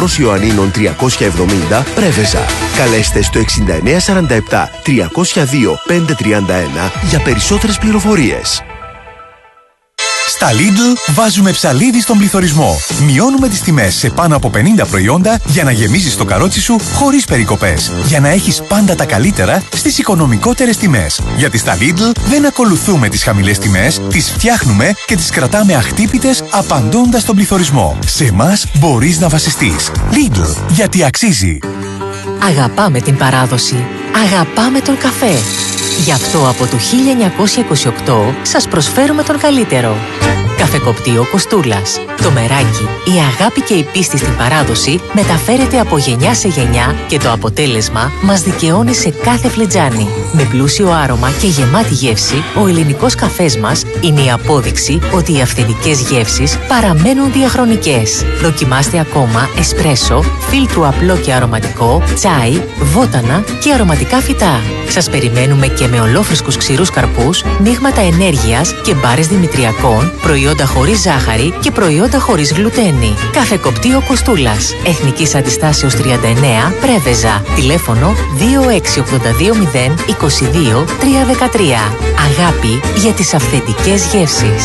Λεωφόρος Ιωαννίνων 370 Πρέβεζα. Καλέστε στο 6947 302 531 για περισσότερες πληροφορίες. Στα Lidl βάζουμε ψαλίδι στον πληθωρισμό. Μειώνουμε τις τιμές σε πάνω από 50 προϊόντα για να γεμίζεις το καρότσι σου χωρίς περικοπές. Για να έχεις πάντα τα καλύτερα στις οικονομικότερες τιμές. Γιατί στα Lidl δεν ακολουθούμε τις χαμηλές τιμές, τις φτιάχνουμε και τις κρατάμε αχτύπητες απαντώντας στον πληθωρισμό. Σε εμάς μπορείς να βασιστείς. Lidl, γιατί αξίζει. Αγαπάμε την παράδοση. Αγαπάμε τον καφέ. Γι' αυτό από το 1928 σας προσφέρουμε τον καλύτερο. Καφεκοπτείο Κοστούλας. Το μεράκι, η αγάπη και η πίστη στην παράδοση μεταφέρεται από γενιά σε γενιά και το αποτέλεσμα μας δικαιώνει σε κάθε φλετζάνι. Με πλούσιο άρωμα και γεμάτη γεύση, ο ελληνικός καφές μας είναι η απόδειξη ότι οι αυθεντικές γεύσεις παραμένουν διαχρονικές. Δοκιμάστε ακόμα εσπρέσο, φίλτρου απλό και αρωματικό, τσάι, βότανα και αρωματικά φυτά. Σας περιμένουμε και με ολόφρεσκους ξηρούς καρπούς, μείγματα ενέργειας και μπάρες δημητριακών, προϊόντα χωρίς ζάχαρη και προϊόντα χωρίς γλουτένη. Καφεκοπτείο Κοστούλας. Εθνικής Αντιστάσεως 39, Πρέβεζα. Τηλέφωνο 26820 22 313. Αγάπη για τις αυθεντικές γεύσεις.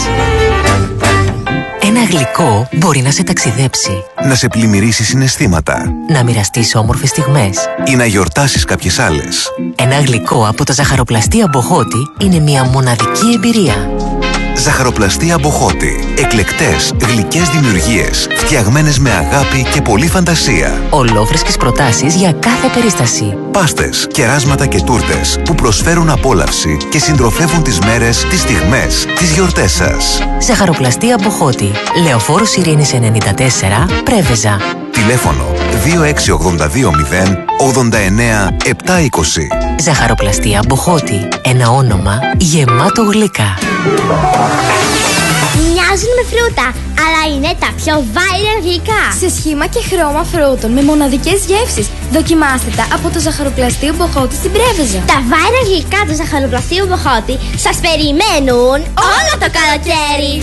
Ένα γλυκό μπορεί να σε ταξιδέψει, να σε πλημμυρίσει συναισθήματα, να μοιραστείς όμορφες στιγμές ή να γιορτάσεις κάποιες άλλες. Ένα γλυκό από τα ζαχαροπλαστεία Μποχώτη είναι μια μοναδική εμπειρία. Ζαχαροπλαστεία Μποχώτη. Εκλεκτές, γλυκές δημιουργίες, φτιαγμένες με αγάπη και πολλή φαντασία. Ολόφρεσκες προτάσεις για κάθε περίσταση. Πάστες, κεράσματα και τούρτες που προσφέρουν απόλαυση και συντροφεύουν τις μέρες, τις στιγμές, τις γιορτές σας. Ζαχαροπλαστεία Μποχώτη. Λεωφόρος Ειρήνης 94, Πρέβεζα. Τηλέφωνο 26820 89 720. Ζαχαροπλαστεία Μποχώτη. Ένα όνομα γεμάτο γλυκά. Μοιάζουν με φρούτα, αλλά είναι τα πιο viral γλυκά. Σε σχήμα και χρώμα φρούτων με μοναδικές γεύσεις. Δοκιμάστε τα από το Ζαχαροπλαστείο Μποχώτη στην Πρέβεζα. Τα viral γλυκά του Ζαχαροπλαστείου Μποχώτη σας περιμένουν όλο το καλοκαίρι.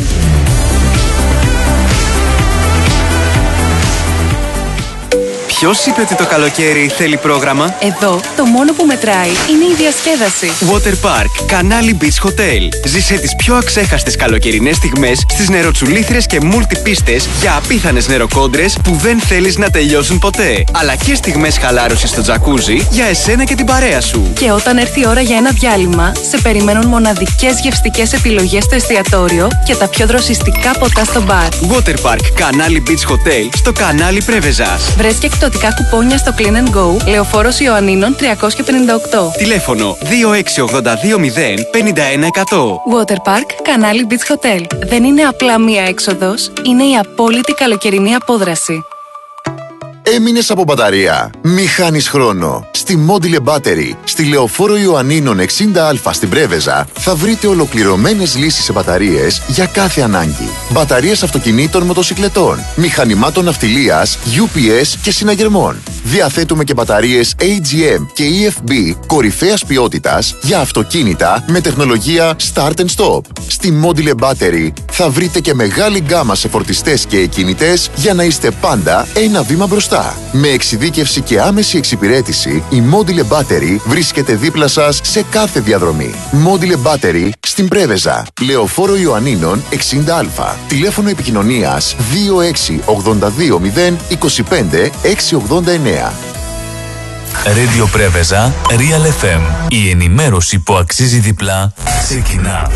Ποιος είπε ότι το καλοκαίρι θέλει πρόγραμμα? Εδώ το μόνο που μετράει είναι η διασκέδαση. Water Park, Κανάλι Beach Hotel. Ζήσε τις πιο αξέχαστες καλοκαιρινές στιγμές στις νεροτσουλήθρες και μουλτιπίστες για απίθανες νεροκόντρες που δεν θέλεις να τελειώσουν ποτέ. Αλλά και στιγμές χαλάρωσης στο τζακούζι για εσένα και την παρέα σου. Και όταν έρθει η ώρα για ένα διάλειμμα, σε περιμένουν μοναδικές γευστικές επιλογές στο εστιατόριο και τα πιο δροσιστικά ποτά στο μπαρ. Water Park, Κανάλι Beach Hotel στο Κανάλι Πρέβεζας. Βρες και εκπτωτικά κουπόνια στο Clean & Go, Λεωφόρος Ιωαννίνων 358. Τηλέφωνο 26820 51 100. Water Park, Κανάλι Beach Hotel. Δεν είναι απλά μία έξοδος, είναι η απόλυτη καλοκαιρινή απόδραση. Έμεινες από μπαταρία? Μη χάνεις χρόνο. Στη Module Battery, στη Λεωφόρο Ιωαννίνων 60Α στην Πρέβεζα, θα βρείτε ολοκληρωμένες λύσεις σε μπαταρίες για κάθε ανάγκη. Μπαταρίες αυτοκινήτων, μοτοσικλετών, μηχανημάτων ναυτιλίας, UPS και συναγερμών. Διαθέτουμε και μπαταρίες AGM και EFB κορυφαίας ποιότητας για αυτοκίνητα με τεχνολογία Start and Stop. Στη Module Battery θα βρείτε και μεγάλη γκάμα σε φορτιστές και εκκινητές για να είστε πάντα ένα βήμα μπροστά. Με εξειδίκευση και άμεση εξυπηρέτηση, η Module Battery βρίσκεται δίπλα σας σε κάθε διαδρομή. Module Battery στην Πρέβεζα, Λεωφόρο Ιωαννίνων 60Α. Τηλέφωνο επικοινωνίας 26820 25 689. Radio Πρέβεζα, Real FM. Η ενημέρωση που αξίζει διπλά ξεκινά.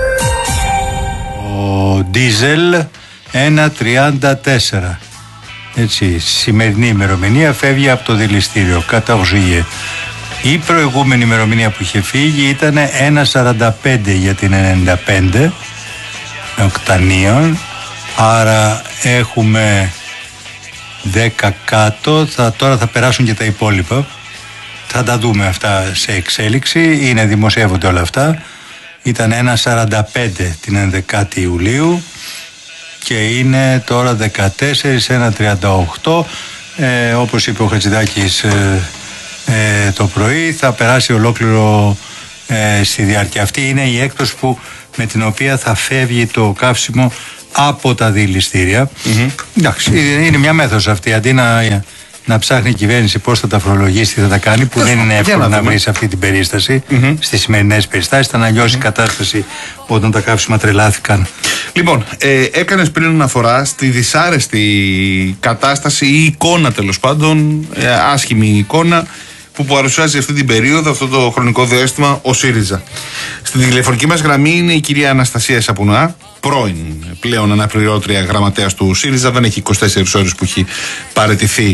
Ο Ντίζελ 1.34. Έτσι, σημερινή ημερομηνία φεύγει από το δηληστήριο, κατά Juillet. Η προηγούμενη ημερομηνία που είχε φύγει ήταν 1.45 για την 95 οκτανίων. Άρα έχουμε 10 κάτω, τώρα θα περάσουν και τα υπόλοιπα. Θα τα δούμε αυτά σε εξέλιξη, δημοσιεύονται όλα αυτά. Ήταν 1.45 την 11η Ιουλίου και είναι τώρα 14, 1.38. Όπως είπε ο Χατζηδάκης το πρωί, θα περάσει ολόκληρο στη διάρκεια. Αυτή είναι η έκπτωση με την οποία θα φεύγει το καύσιμο από τα δηληστήρια. Εντάξει, είναι μια μέθοδος αυτή. Αντί να ψάχνει η κυβέρνηση πώς θα τα φορολογήσει, τι θα τα κάνει, που δεν είναι εύκολο να βρει σε αυτή την περίσταση, στις σημερινές περιστάσεις. Ήταν αλλιώς η κατάσταση όταν τα καύσιμα τρελάθηκαν. Λοιπόν, έκανες πριν αναφορά στη δυσάρεστη κατάσταση ή εικόνα, τέλος πάντων, άσχημη εικόνα που παρουσιάζει αυτή την περίοδο, αυτό το χρονικό διάστημα, ο ΣΥΡΙΖΑ. Στην τηλεφωνική μας γραμμή είναι η κυρία Αναστασία Σαπουνά, πρώην πλέον αναπληρώτρια γραμματέας του ΣΥΡΙΖΑ. Δεν έχει 24 ώρες που έχει παραιτηθεί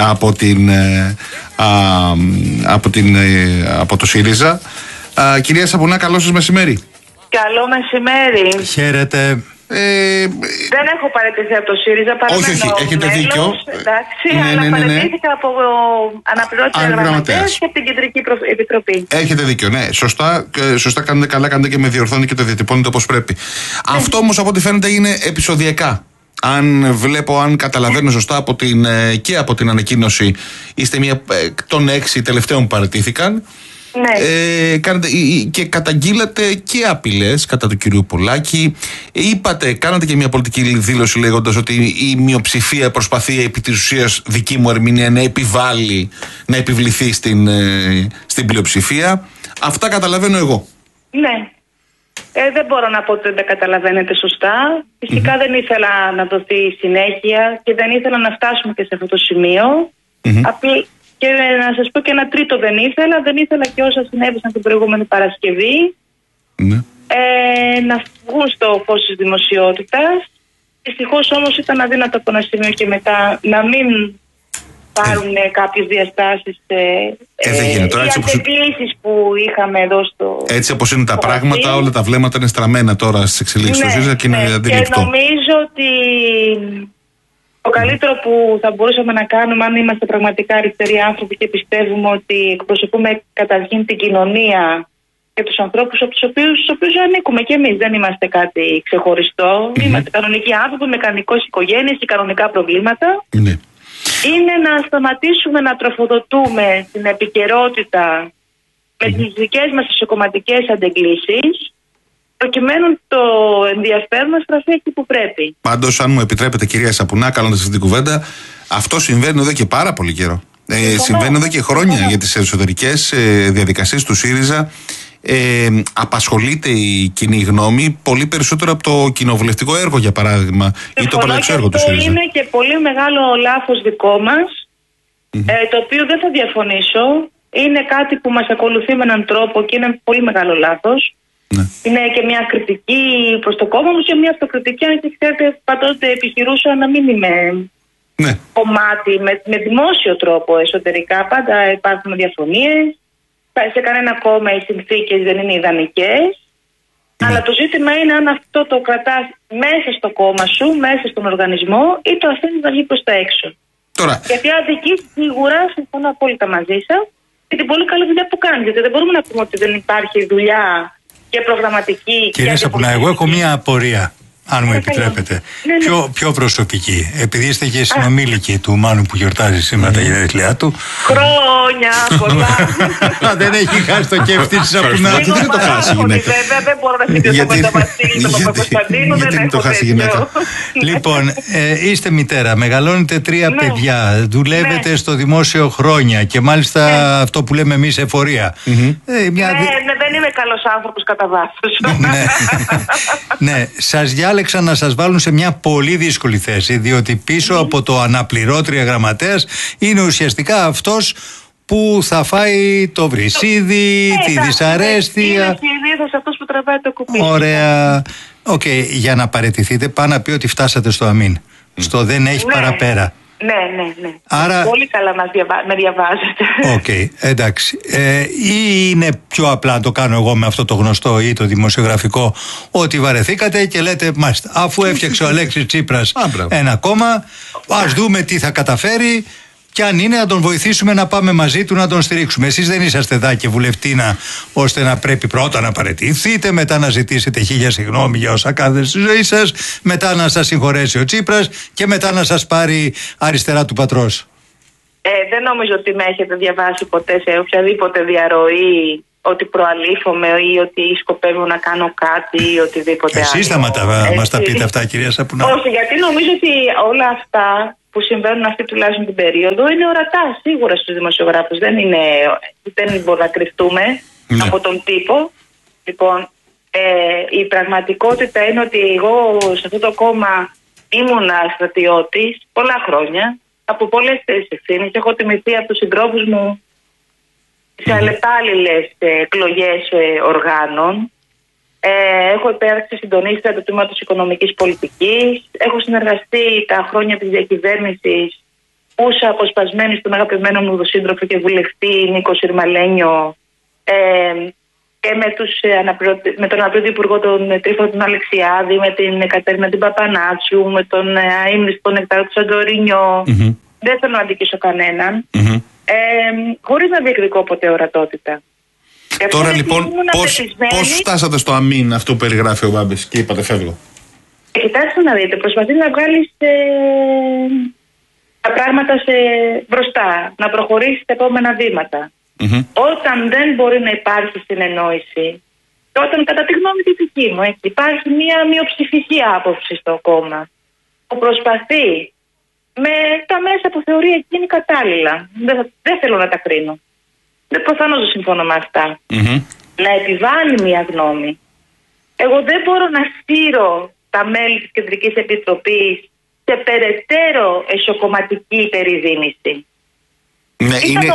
από το ΣΥΡΙΖΑ. Κυρία Σαπουνά, καλό σας μεσημέρι. Καλό μεσημέρι. Χαίρετε. Δεν έχω παραιτηθεί από το ΣΥΡΙΖΑ, παραμένω όχι, έχετε μέλος, δίκιο. Εντάξει, αλλά παραιτήθηκα από αναπληρώτρια γραμματέας και από την Κεντρική Επιτροπή. Έχετε δίκιο, ναι. Σωστά κάνετε, καλά κάνετε και με διορθώνετε και το διατυπώνετε όπως πρέπει. Αυτό όμως από ό,τι φαίνεται είναι επεισοδιακά. Αν καταλαβαίνω σωστά και από την ανακοίνωση, είστε μία των 6 τελευταίων που παραιτήθηκαν. Ναι. Και καταγγείλατε και απειλές κατά του κυρίου Πολάκη. Κάνατε και μια πολιτική δήλωση λέγοντας ότι η μειοψηφία προσπαθεί επί της ουσίας, δική μου ερμηνεία, να επιβληθεί στην πλειοψηφία. Αυτά καταλαβαίνω εγώ. Ναι. Δεν μπορώ να πω ότι δεν τα καταλαβαίνετε σωστά. Φυσικά δεν ήθελα να δοθεί συνέχεια και δεν ήθελα να φτάσουμε και σε αυτό το σημείο. Και να σας πω και ένα τρίτο δεν ήθελα και όσα συνέβησαν την προηγούμενη Παρασκευή να βγουν στο φως της δημοσιότητας. Δυστυχώς όμως ήταν αδύνατο από ένα σημείο και μετά να μην πάρουν κάποιες διαστάσεις οι αντεπλήσεις που είχαμε εδώ στο... Έτσι όπως είναι τα πράγματα, όλα τα βλέμματα είναι στραμμένα τώρα στις εξελίξεις του ΣΥΡΙΖΑ και είναι αντιληπτό. Και νομίζω ότι το καλύτερο που θα μπορούσαμε να κάνουμε, αν είμαστε πραγματικά αριστεροί άνθρωποι και πιστεύουμε ότι εκπροσωπούμε καταρχήν την κοινωνία και τους ανθρώπους στους οποίους ανήκουμε και εμείς, δεν είμαστε κάτι ξεχωριστό. Είμαστε κανονικοί άνθρωποι με κανονικές οικογένειες και κανονικά προβλήματα. Είναι να σταματήσουμε να τροφοδοτούμε την επικαιρότητα με τις δικές μας εσωκομματικές αντεγκλήσεις, προκειμένου το ενδιαφέρον να στραφεί εκεί που πρέπει. Πάντως, αν μου επιτρέπετε, κυρία Σαπουνά, κάνοντας αυτή την κουβέντα, αυτό συμβαίνει εδώ και πάρα πολύ καιρό. Συμβαίνει εδώ και χρόνια για τις εσωτερικές διαδικασίες του ΣΥΡΙΖΑ. Απασχολείται η κοινή γνώμη πολύ περισσότερο από το κοινοβουλευτικό έργο, για παράδειγμα, ή το παλαιό έργο του ΣΥΡΙΖΑ. Είναι και πολύ μεγάλο λάθος δικό μας, το οποίο δεν θα διαφωνήσω. Είναι κάτι που μας ακολουθεί με έναν τρόπο και είναι πολύ μεγάλο λάθος. Ναι. Είναι και μια κριτική προς το κόμμα μου και μια αυτοκριτική, αν και ξέρετε, πάντοτε επιχειρούσα να μην είμαι κομμάτι με δημόσιο τρόπο εσωτερικά. Πάντα υπάρχουν διαφωνίες. Σε κανένα κόμμα οι συνθήκες δεν είναι ιδανικές. Αλλά το ζήτημα είναι αν αυτό το κρατάς μέσα στο κόμμα σου, μέσα στον οργανισμό, ή το αφήνεις να βγει προς τα έξω. Τώρα. Γιατί αδικείς σίγουρα, συμφωνώ απόλυτα μαζί σας, και την πολύ καλή δουλειά που κάνεις. Γιατί δεν μπορούμε να πούμε ότι δεν υπάρχει δουλειά και προγραμματική. Κυρία Σαπουνά, εγώ έχω μία απορία, αν μου επιτρέπετε. Πιο προσωπική. Επειδή είστε και συνομήλικοι του Μάνου που γιορτάζει σήμερα τα γενέθλιά του. Χρόνια πολλά. Δεν έχει χάσει το κέφι της Σαπουνά. Γιατί δεν το χάσει η γυναίκα. Δεν μπορώ να συγκριθώ με το Βασίλη, τον Παπακοσταντίνο. Γιατί το χάσει η γυναίκα. Λοιπόν, είστε μητέρα, μεγαλώνετε 3 παιδιά, δουλεύετε στο δημόσιο χρόνια και μάλιστα αυτό που λέμε εμείς εφορία. Δεν είμαι καλός άνθρωπος κατά βάθος. Ναι, σας διάλεξαν να σας βάλουν σε μια πολύ δύσκολη θέση, διότι πίσω από το αναπληρώτρια γραμματέας είναι ουσιαστικά αυτός που θα φάει το βρυσίδι, τη δυσαρέστεια. Είναι συνήθως αυτός που τραβάει το κουπί. Ωραία. Για να παραιτηθείτε, πάνω να πει ότι φτάσατε στο αμήν. Στο δεν έχει παραπέρα. Ναι. Άρα... Πολύ καλά με διαβάζετε. Εντάξει. Ή είναι πιο απλά να το κάνω εγώ με αυτό το γνωστό ή το δημοσιογραφικό, ότι βαρεθήκατε και λέτε μάλιστα, αφού έφτιαξε ο Αλέξης Τσίπρας ένα κόμμα, ας δούμε τι θα καταφέρει και αν είναι να τον βοηθήσουμε να πάμε μαζί του να τον στηρίξουμε. Εσείς δεν είσαστε εδώ και βουλευτήνα ώστε να πρέπει πρώτα να παραιτηθείτε, μετά να ζητήσετε 1000 συγγνώμη για όσα κάνετε στη ζωή σας, μετά να σας συγχωρέσει ο Τσίπρας και μετά να σας πάρει αριστερά του πατρός. Δεν νομίζω ότι με έχετε διαβάσει ποτέ σε οποιαδήποτε διαρροή ότι προαλήφομαι ή ότι σκοπεύω να κάνω κάτι ή οτιδήποτε άλλο. Εσείς θα μας τα πείτε αυτά, κυρία Σαπουνά? Όχι, γιατί νομίζω ότι όλα αυτά που συμβαίνουν αυτή τουλάχιστον την περίοδο είναι ορατά σίγουρα στους δημοσιογράφους. Δεν μπορούμε να κρυφτούμε από τον τύπο. Λοιπόν, η πραγματικότητα είναι ότι εγώ σε αυτό το κόμμα ήμουνα στρατιώτης πολλά χρόνια, από πολλές θέσεις ευθύνης. Έχω τιμηθεί από τους συντρόφους μου σε αλλεπάλληλες εκλογές οργάνων. Έχω υπάρξει συντονίστρια του τμήματος οικονομικής πολιτικής. Έχω συνεργαστεί τα χρόνια της διακυβέρνησης ούσα αποσπασμένη στον αγαπημένο μου σύντροφο και βουλευτή Νίκο Συρμαλένιο και με τον αναπληρωτή υπουργό τον Τρίφωνα τον Αλεξιάδη, με την Κατερίνα την Παπανάτσου, με τον ύμνηστο Νεκτάρο του Σαντορίνιο. Δεν θέλω να αντικείσω κανέναν. Χωρίς να διεκδικώ ποτέ ορατότητα. Τώρα λοιπόν πώς φτάσατε στο αμήν αυτό που περιγράφει ο Μπάμπης και είπατε φεύγω? Κοιτάξτε να δείτε, προσπαθεί να βγάλει τα πράγματα μπροστά, να προχωρήσει τα επόμενα βήματα. Όταν δεν μπορεί να υπάρχει συνεννόηση, όταν κατά τη γνώμη τη δική μου υπάρχει μια μειοψηφική άποψη στο κόμμα που προσπαθεί με τα μέσα που θεωρεί εκείνη κατάλληλα, δεν θέλω να τα κρίνω, προφανώς δεν συμφωνώ με αυτά, να επιβάλλει μια γνώμη. Εγώ δεν μπορώ να στείλω τα μέλη της Κεντρικής Επιτροπής σε περαιτέρω εσωκομματική υπερηδίνηση. Ναι,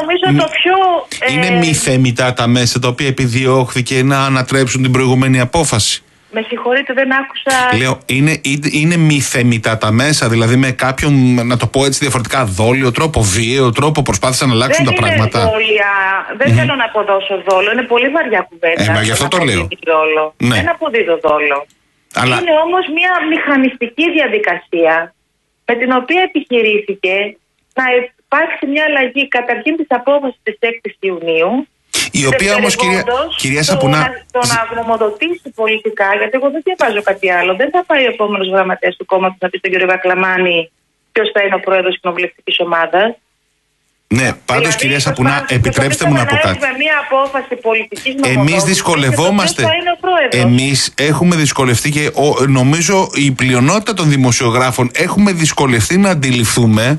είναι μη θέμητα τα μέσα τα οποία επιδιώχθηκε να ανατρέψουν την προηγούμενη απόφαση. Με συγχωρείτε, δεν άκουσα. Λέω, είναι μη θέμητα τα μέσα, δηλαδή με κάποιον, να το πω έτσι διαφορετικά, δόλιο τρόπο, βίαιο τρόπο προσπάθησαν να αλλάξουν τα πράγματα? Δεν θέλω να αποδώσω δόλο, είναι πολύ βαριά κουβέντα. Μα γι' αυτό το λέω. Ναι. Δεν αποδίδω δόλο. Είναι όμως μια μηχανιστική διαδικασία με την οποία επιχειρήθηκε να υπάρξει μια αλλαγή καταρχήν της απόφασης της 6ης Ιουνίου, η οποία όμως, κυρία Σαπουνά, το να γνωμοδοτήσει πολιτικά, γιατί εγώ δεν διαβάζω κάτι άλλο. Δεν θα πάει ο επόμενος γραμματέας του κόμματος να πει στον κύριο Βακλαμάνη ποιος θα είναι ο πρόεδρος της κοινοβουλευτικής ομάδας. Ναι, πάντως κυρία Σαπουνά, επιτρέψτε μου να πω κάτι. Μια απόφαση πολιτικής εμείς δυσκολευόμαστε. Εμείς έχουμε δυσκολευτεί και νομίζω η πλειονότητα των δημοσιογράφων έχουμε δυσκολευτεί να αντιληφθούμε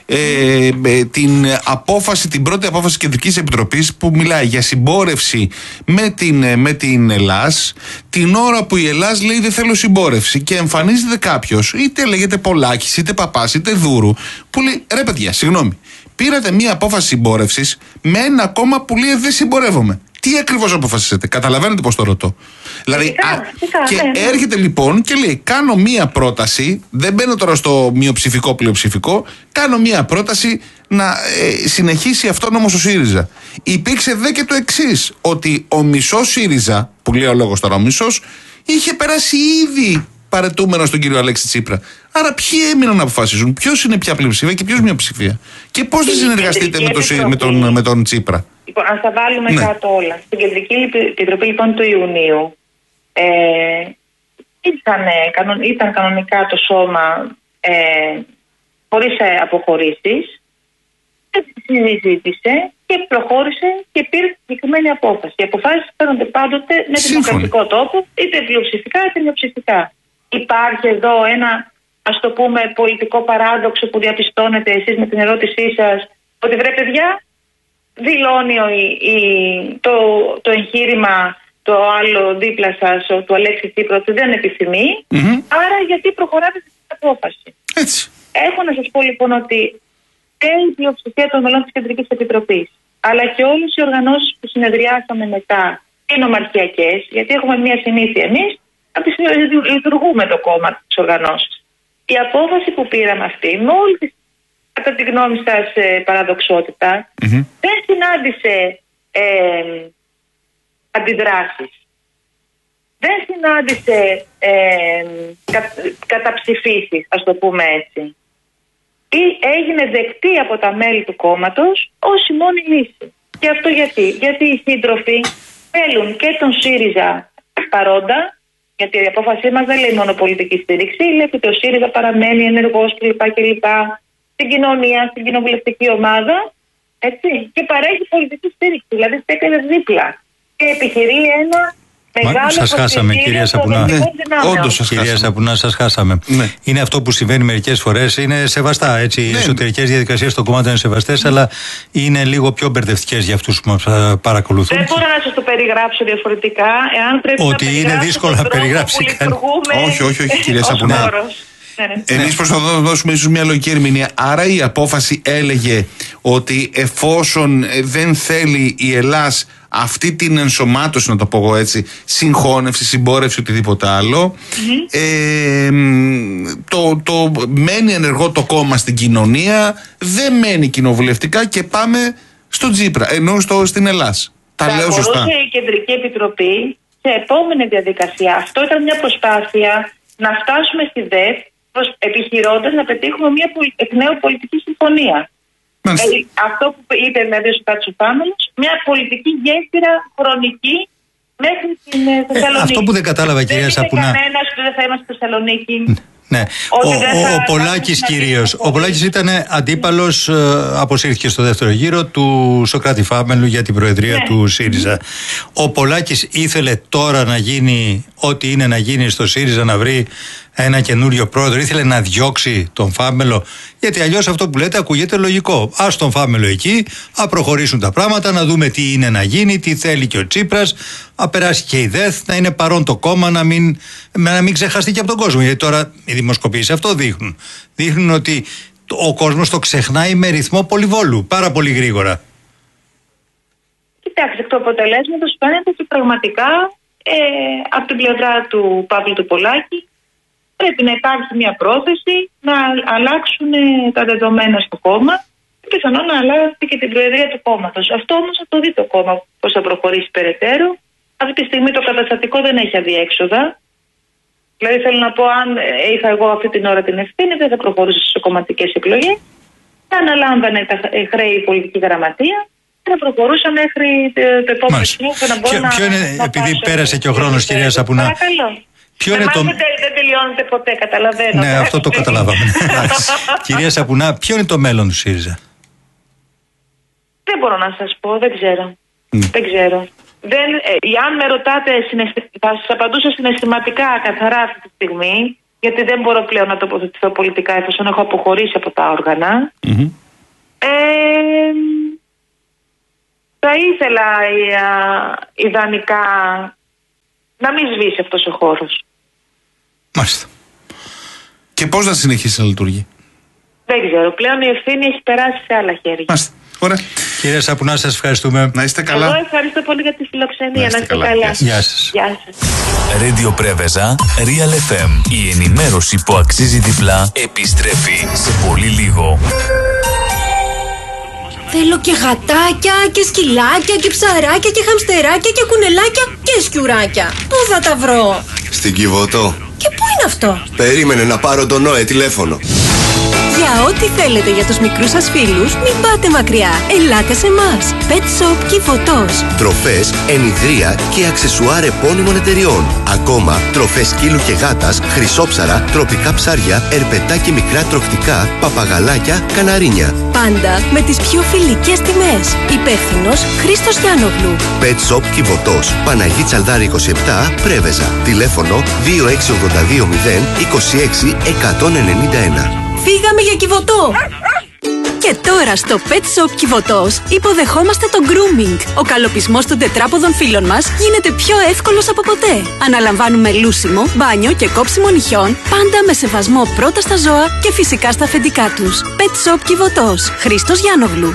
την απόφαση, την πρώτη απόφαση της Κεντρικής Επιτροπής που μιλάει για συμπόρευση με την Ελλάς, την ώρα που η Ελλάς λέει δεν θέλω συμπόρευση, και εμφανίζεται κάποιος, είτε λέγεται Πολάκης, είτε Παπάς, είτε Δούρου, που λέει ρε παιδιά, συγγνώμη, πήρατε μία απόφαση συμπόρευσης με ένα κόμμα που λέει δεν συμπορεύομαι. Τι ακριβώς αποφασίσετε? Καταλαβαίνετε πώς το ρωτώ? Δηλαδή, και έρχεται λοιπόν και λέει: κάνω μία πρόταση, δεν μπαίνω τώρα στο μειοψηφικό πλειοψηφικό, κάνω μία πρόταση να συνεχίσει αυτόνομος ο ΣΥΡΙΖΑ. Υπήρξε δε και το εξής, ότι ο μισός ΣΥΡΙΖΑ, που λέει ο λόγος τώρα ο μισός, είχε περάσει ήδη παρετούμενο στον κύριο Αλέξη Τσίπρα. Άρα ποιοι έμειναν να αποφασίζουν, ποιος είναι πια πλειοψηφία και ποιος μειοψηφία? Και πώς θα συνεργαστείτε με τον Τσίπρα? Λοιπόν, ας τα βάλουμε κάτω όλα. Στην Κεντρική Επιτροπή λοιπόν του Ιουνίου ήταν κανονικά το σώμα χωρίς αποχωρήσεις, συζήτησε και προχώρησε και πήρε τη συγκεκριμένη απόφαση. Οι αποφάσεις παίρνονται πάντοτε με δημοκρατικό τρόπο, είτε πλειοψηφικά είτε μειοψηφικά. Υπάρχει εδώ ένα, ας το πούμε, πολιτικό παράδοξο που διαπιστώνετε εσείς με την ερώτησή σας, ότι βρε παιδιά, δηλώνει το εγχείρημα το άλλο δίπλα σας, του Αλέξη Τσίπρα, ότι δεν επιθυμεί, άρα γιατί προχωράτε στην απόφαση? Έτσι. Έχω να σας πω λοιπόν ότι και η πλειοψηφία των μελών της Κεντρικής Επιτροπής, αλλά και όλες οι οργανώσεις που συνεδριάσαμε μετά, οι νομαρχιακές, γιατί έχουμε μια συνήθεια εμείς, ότι λειτουργούμε το κόμμα της οργανώσεις. Η απόφαση που πήραμε αυτή, με όλη τη, κατά τη γνώμη σας, παραδοξότητα, δεν συνάντησε αντιδράσεις. Δεν συνάντησε καταψηφίσεις, ας το πούμε έτσι. Ή έγινε δεκτή από τα μέλη του κόμματος ως η μόνη λύση. Και αυτό γιατί οι σύντροφοι θέλουν και τον ΣΥΡΙΖΑ παρόντα, γιατί η απόφασή μας δεν λέει μόνο πολιτική στήριξη, λέει ότι ο ΣΥΡΙΖΑ παραμένει ενεργός κλπ. Στην κοινωνία, στην κοινοβουλευτική ομάδα, έτσι, και παρέχει πολιτική στήριξη, δηλαδή στέκεται δίπλα. και επιχειρεί ένα μεγάλο. Σας χάσαμε, κυρία Σαπουνά. Όντως σας κυρία χάσαμε. Σαπουνά, σας χάσαμε. Ναι. Είναι αυτό που συμβαίνει μερικές φορές. Είναι σεβαστά, έτσι. Οι εσωτερικές διαδικασίες των κομμάτων είναι σεβαστές, αλλά είναι λίγο πιο μπερδευτικές για αυτούς που μας παρακολουθούν. Δεν μπορώ να σας το περιγράψω διαφορετικά. Εάν πρέπει ότι να είναι δύσκολο να περιγράψει κανείς. Όχι, κυρία Σαπουνά. Εμείς προσπαθούμε να δώσουμε ίσως μια λογική ερμηνεία. Άρα η απόφαση έλεγε ότι εφόσον δεν θέλει η Ελλάς αυτή την ενσωμάτωση, να το πω εγώ έτσι, συγχώνευση, συμπόρευση, οτιδήποτε άλλο, το μένει ενεργό το κόμμα στην κοινωνία, δεν μένει κοινοβουλευτικά και πάμε στο Τσίπρα, ενώ στην Ελλάς. Τα λέω σωστά. Μπορούσε η Κεντρική Επιτροπή σε επόμενη διαδικασία. Αυτό ήταν μια προσπάθεια να φτάσουμε στη ΔΕΘ επιχειρώντας να πετύχουμε μια εκ νέου πολιτική συμφωνία. Αυτό που είπε δηλαδή ο Κατσουφάνος, μια πολιτική γέφυρα χρονική μέχρι την Θεσσαλονίκη. Αυτό που δεν κατάλαβα, κυρία Σαπουνά. Δεν είναι κανένας που δεν θα είμαστε στη Θεσσαλονίκη. Ναι. Ο Πολάκης κυρίως. Ο Πολάκης ήταν αντίπαλος, αποσύρθηκε στο δεύτερο γύρο του Σωκράτη Φάμελου για την προεδρία του ΣΥΡΙΖΑ. Ο Πολάκης ήθελε τώρα να γίνει ό,τι είναι να γίνει στο ΣΥΡΙΖΑ, να βρει ένα καινούριο πρόεδρο, ήθελε να διώξει τον Φάμελο, γιατί αλλιώς αυτό που λέτε ακούγεται λογικό. Ας τον Φάμελο εκεί, α προχωρήσουν τα πράγματα, να δούμε τι είναι να γίνει, τι θέλει και ο Τσίπρας, α περάσει και η ΔΕΘ, να είναι παρόν το κόμμα, να μην ξεχαστεί και από τον κόσμο. Γιατί τώρα οι δημοσκοπήσεις αυτό δείχνουν. Δείχνουν ότι ο κόσμος το ξεχνάει με ρυθμό πολυβόλου, πάρα πολύ γρήγορα. Κοιτάξτε, το αποτελέσματος φαίνεται ότι πραγματικά από την πλευρά του Παύλου του Πολάκη πρέπει να υπάρξει μια πρόθεση να αλλάξουν τα δεδομένα στο κόμμα και πιθανόν να αλλάξει και την προεδρία του κόμματος. Αυτό όμως θα το δει το κόμμα πώς θα προχωρήσει περαιτέρω. Αυτή τη στιγμή το καταστατικό δεν έχει αδιέξοδα. Δηλαδή θέλω να πω, αν είχα εγώ αυτή την ώρα την ευθύνη, δεν θα προχωρούσα σε κομματικές εκλογές. Θα αναλάμβανε τα χρέη η πολιτική γραμματεία και θα προχωρούσα μέχρι το επόμενο σημείο που να μπορώ επειδή πέρασε και ο χρόνος, κυρία Σαπουνά. Παρακαλώ. Δεν τελειώνεται ποτέ, καταλαβαίνω. Ναι, αυτό το καταλάβαμε. Κυρία Σαπουνά, ποιο είναι το μέλλον του ΣΥΡΙΖΑ? Δεν μπορώ να σας πω, δεν ξέρω. Δεν ξέρω. Αν με ρωτάτε, θα σας απαντούσα συναισθηματικά, καθαρά αυτή τη στιγμή, γιατί δεν μπορώ πλέον να τοποθετηθώ πολιτικά εφόσον έχω αποχωρήσει από τα όργανα. Θα ήθελα ιδανικά να μην σβήσει αυτός ο χώρος. Μάλιστα. Και πώς θα συνεχίσει να λειτουργεί? Δεν ξέρω. Πλέον η ευθύνη έχει περάσει σε άλλα χέρια. Μάλιστα. Ωραία. Κυρία Σαπουνά, σας ευχαριστούμε. Να είστε καλά. Εγώ ευχαριστώ πολύ για τη φιλοξενία. Να είστε καλά. Γεια σας. Γεια σας. Radio Πρέβεζα, Real FM. Η ενημέρωση που αξίζει διπλά επιστρέφει σε πολύ λίγο. Θέλω και γατάκια και σκυλάκια και ψαράκια και χαμστεράκια και κουνελάκια και σκιουράκια. Πού θα τα βρω? Στην Κιβωτό. Και πού είναι αυτό? Περίμενε να πάρω τον Νόε τηλέφωνο. Για ό,τι θέλετε για τους μικρούς σας φίλους, μην πάτε μακριά. Ελάτε σε εμάς. Pet Shop Κιβωτός. Τροφές, ενιδρία και αξεσουάρ επώνυμων εταιριών. Ακόμα, τροφές σκύλου και γάτας, χρυσόψαρα, τροπικά ψάρια, ερπετά και μικρά τροχτικά, παπαγαλάκια, καναρίνια. Πάντα με τις πιο φιλικές τιμές. Υπεύθυνος Χρήστος Γιάννογλου. Pet Shop Κιβωτός. Παναγή Τσαλδάρη 27, Πρέβεζα. Τηλέφωνο 26220 26 191. Φύγαμε για Κιβωτό! Και τώρα στο Pet Shop Κιβωτός υποδεχόμαστε το grooming. Ο καλοπισμός των τετράποδων φύλων μας γίνεται πιο εύκολος από ποτέ. Αναλαμβάνουμε λούσιμο, μπάνιο και κόψιμο νυχιών, πάντα με σεβασμό πρώτα στα ζώα και φυσικά στα αφεντικά τους. Pet Shop Κιβωτός. Χρήστος Γιάννογλου.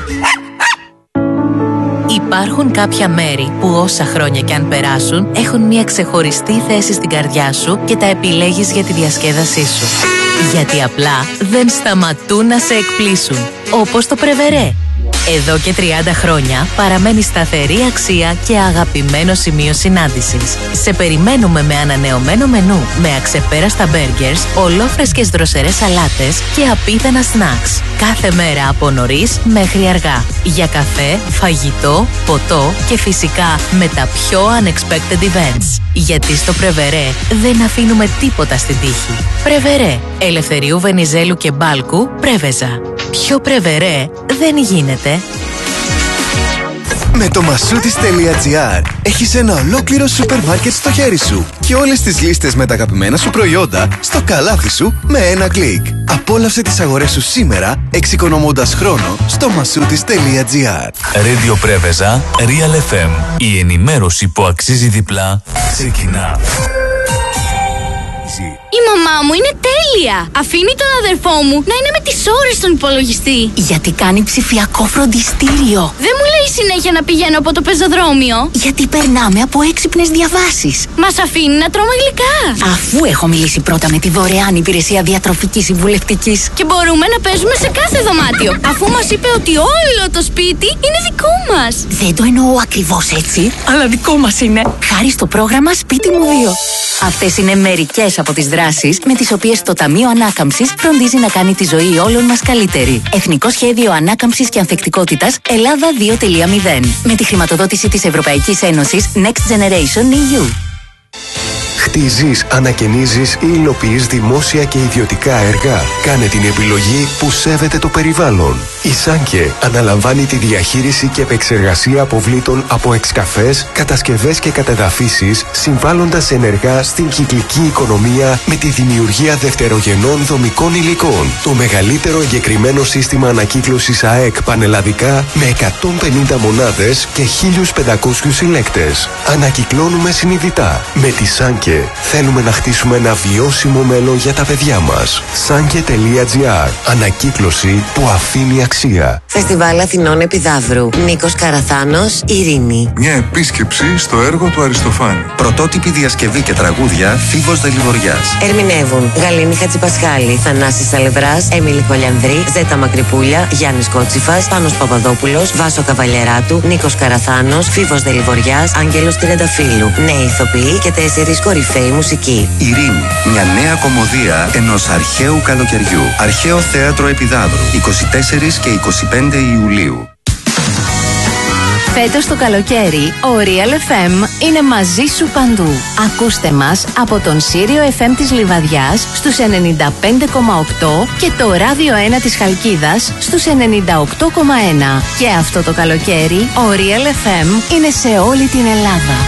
Υπάρχουν κάποια μέρη που όσα χρόνια κι αν περάσουν έχουν μια ξεχωριστή θέση στην καρδιά σου και τα επιλέγεις για τη διασκέδασή σου. Γιατί απλά δεν σταματούν να σε εκπλήσουν. Όπως το Πρεβερέ. Εδώ και 30 χρόνια παραμένει σταθερή αξία και αγαπημένο σημείο συνάντησης. Σε περιμένουμε με ανανεωμένο μενού, με αξεπέραστα μπέργκερς, ολόφρεσκες δροσερές σαλάτες και απίθανα σνακς. Κάθε μέρα από νωρίς μέχρι αργά. Για καφέ, φαγητό, ποτό και φυσικά με τα πιο unexpected events. Γιατί στο Πρεβερέ δεν αφήνουμε τίποτα στην τύχη. Πρεβερέ. Ελευθερίου Βενιζέλου και Μπάλκου, Πρέβεζα. Πιο Πρεβερέ δεν γίνεται. Με το Masoutis.gr έχεις ένα ολόκληρο σούπερ μάρκετ στο χέρι σου και όλες τις λίστες με τα αγαπημένα σου προϊόντα στο καλάθι σου με ένα κλικ. Απόλαυσε τις αγορές σου σήμερα, εξοικονομώντας χρόνο στο Masoutis.gr. Radio Πρέβεζα, Real FM. Η ενημέρωση που αξίζει διπλά ξεκινά. Η μαμά μου είναι τέλεια! Αφήνει τον αδερφό μου να είναι με τις ώρες στον υπολογιστή. Γιατί κάνει ψηφιακό φροντιστήριο. Δεν μου λέει συνέχεια να πηγαίνω από το πεζοδρόμιο. Γιατί περνάμε από έξυπνες διαβάσεις. Μας αφήνει να τρώμε γλυκά. Αφού έχω μιλήσει πρώτα με τη δωρεάν υπηρεσία διατροφικής συμβουλευτικής. Και μπορούμε να παίζουμε σε κάθε δωμάτιο. Αφού μας είπε ότι όλο το σπίτι είναι δικό μας. Δεν το εννοώ ακριβώς έτσι, αλλά δικό μας είναι. Χάρη στο πρόγραμμα Σπίτι μου 2. Αυτές είναι μερικές από τις δράσεις με τις οποίες το Ταμείο Ανάκαμψης φροντίζει να κάνει τη ζωή όλων μας καλύτερη. Εθνικό Σχέδιο Ανάκαμψης και Ανθεκτικότητας Ελλάδα 2.0. Με τη χρηματοδότηση της Ευρωπαϊκής Ένωσης Next Generation EU. Χτίζεις, ανακαινίζεις ή υλοποιείς δημόσια και ιδιωτικά έργα. Κάνε την επιλογή που σέβεται το περιβάλλον. Η Σάνκε αναλαμβάνει τη διαχείριση και επεξεργασία αποβλήτων από εξκαφές, κατασκευές και κατεδαφίσεις, συμβάλλοντας ενεργά στην κυκλική οικονομία με τη δημιουργία δευτερογενών δομικών υλικών. Το μεγαλύτερο εγκεκριμένο σύστημα ανακύκλωσης ΑΕΚ πανελλαδικά με 150 μονάδες και 1.500 συλλέκτες. Ανακυκλώνουμε συνειδητά. Με τη Σάνκε θέλουμε να χτίσουμε ένα βιώσιμο μέλλον για τα παιδιά μας. Sanke.gr. Ανακύκλωση που αφήνει αξία. Φεστιβάλ Αθηνών Επιδαύρου. Νίκος Καραθάνος, Ειρήνη. Μια επίσκεψη στο έργο του Αριστοφάνη. Πρωτότυπη διασκευή και τραγούδια Φίβος Δελιβοριάς. Ερμηνεύουν Γαλήνη Χατζηπασχάλη, Θανάσης Σαλευράς, Έμιλη Χολιανδρή, Ζέτα Μακρυπούλια, Γιάννης Κότσιφας, Πάνος Παπαδόπουλος, Βάσο Καβαλιεράτου, Νίκος Καραθάνος, Φίβος Δελιβοριάς, Άγγελος Τριανταφύλου. Νέοι ηθοποιοί και 4 κορυφαίοι μουσικοί. Ειρήνη. Μια νέα κωμωδία ενός αρχαίου καλοκαιριού. Αρχαίο Θέατρο Επιδαύρου. 24 και 25 Ιουλίου. Φέτος το καλοκαίρι, ο Real FM είναι μαζί σου παντού. Ακούστε μας από τον Σύριο FM της Λιβαδιάς στους 95,8 και το Ράδιο 1 της Χαλκίδας στους 98,1. Και αυτό το καλοκαίρι, ο Real FM είναι σε όλη την Ελλάδα.